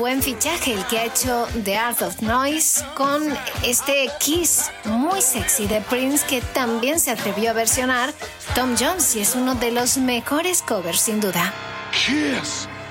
buen fichaje el que ha hecho The Art of Noise con este Kiss muy sexy de Prince, que también se atrevió a versionar Tom Jones y es uno de los mejores covers sin duda. Kiss.